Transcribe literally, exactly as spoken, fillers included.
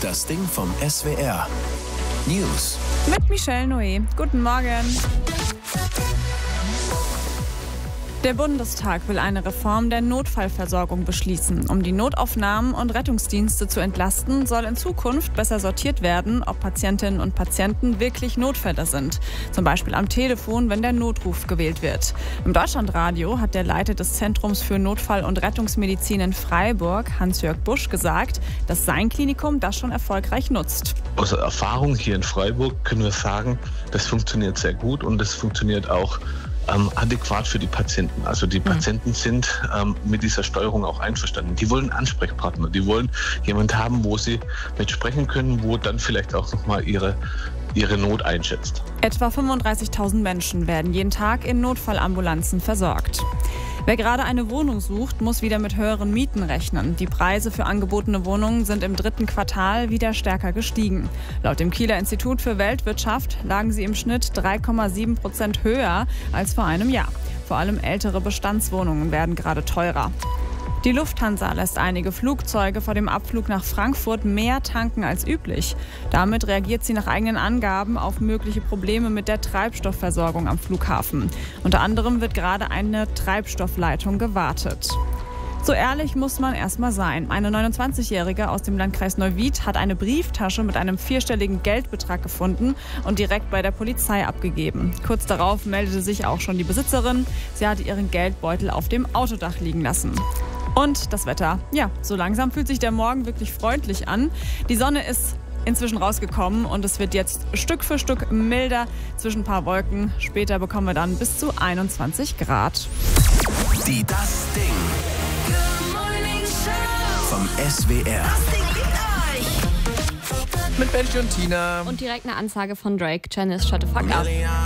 Das Ding vom S W R. News. Mit Michelle Noé. Guten Morgen. Der Bundestag will eine Reform der Notfallversorgung beschließen. Um die Notaufnahmen und Rettungsdienste zu entlasten, soll in Zukunft besser sortiert werden, ob Patientinnen und Patienten wirklich Notfälle sind. Zum Beispiel am Telefon, wenn der Notruf gewählt wird. Im Deutschlandradio hat der Leiter des Zentrums für Notfall- und Rettungsmedizin in Freiburg, Hans-Jörg Busch, gesagt, dass sein Klinikum das schon erfolgreich nutzt. Aus Erfahrung hier in Freiburg können wir sagen, das funktioniert sehr gut und das funktioniert auch Ähm, adäquat für die Patienten. Also die Patienten sind ähm, mit dieser Steuerung auch einverstanden. Die wollen Ansprechpartner, die wollen jemanden haben, wo sie mit sprechen können, wo dann vielleicht auch nochmal ihre, ihre Not einschätzt. Etwa fünfunddreißigtausend Menschen werden jeden Tag in Notfallambulanzen versorgt. Wer gerade eine Wohnung sucht, muss wieder mit höheren Mieten rechnen. Die Preise für angebotene Wohnungen sind im dritten Quartal wieder stärker gestiegen. Laut dem Kieler Institut für Weltwirtschaft lagen sie im Schnitt drei Komma sieben Prozent höher als vor einem Jahr. Vor allem ältere Bestandswohnungen werden gerade teurer. Die Lufthansa lässt einige Flugzeuge vor dem Abflug nach Frankfurt mehr tanken als üblich. Damit reagiert sie nach eigenen Angaben auf mögliche Probleme mit der Treibstoffversorgung am Flughafen. Unter anderem wird gerade eine Treibstoffleitung gewartet. So ehrlich muss man erstmal sein. Eine neunundzwanzigjährige aus dem Landkreis Neuwied hat eine Brieftasche mit einem vierstelligen Geldbetrag gefunden und direkt bei der Polizei abgegeben. Kurz darauf meldete sich auch schon die Besitzerin. Sie hatte ihren Geldbeutel auf dem Autodach liegen lassen. Und das Wetter. Ja, so langsam fühlt sich der Morgen wirklich freundlich an. Die Sonne ist inzwischen rausgekommen und es wird jetzt Stück für Stück milder zwischen ein paar Wolken. Später bekommen wir dann bis zu einundzwanzig Grad. Die Das Ding vom S W R. Mit Benji und Tina. Und direkt eine Ansage von Drake. Janice, shut the fuck up.